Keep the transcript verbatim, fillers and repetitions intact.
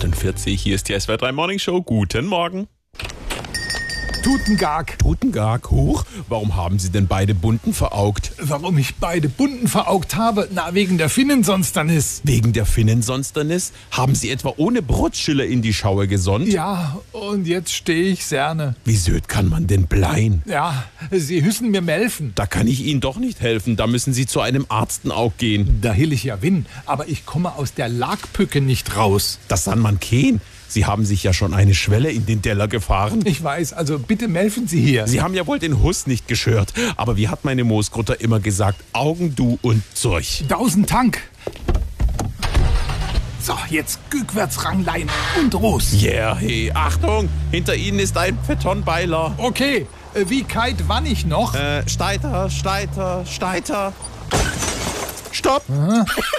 achtundvierzig. Hier ist die S W R drei Morning Show. Guten Morgen. Tutengag. Tutengag, hoch. Warum haben Sie denn beide Bunten veraugt? Warum ich beide Bunten veraugt habe? Na, wegen der Finnensonsternis. Wegen der Finnensonsternis? Haben Sie etwa ohne Brotschiller in die Schaue gesonnt? Ja, und jetzt stehe ich Serne. Wie söd kann man denn bleien? Ja, Sie müssen mir melfen. Da kann ich Ihnen doch nicht helfen. Da müssen Sie zu einem Arsten auch gehen. Da hill ich ja win, aber ich komme aus der Lagpücke nicht raus. Das san man kehn. Sie haben sich ja schon eine Schwelle in den Teller gefahren. Ich weiß, also bitte melfen Sie hier. Sie haben ja wohl den Huss nicht geschört. Aber wie hat meine Moosgrutter immer gesagt, Augen, du und Zeug. Tausend Tank. So, jetzt rückwärts Ranglein und los. Yeah, hey, Achtung, hinter Ihnen ist ein Betonbeiler. Okay, äh, wie kite wann ich noch? Äh, Steiter, Steiter, Steiter. Stopp!